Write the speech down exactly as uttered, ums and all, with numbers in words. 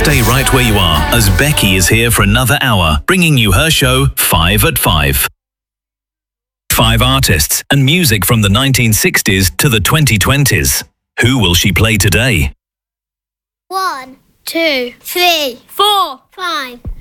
Stay right where you are, as Becky is here for another hour, bringing you her show, Five at Five. Five artists and music from the nineteen sixties to the twenty twenties. Who will she play today? One, two, three, four, five.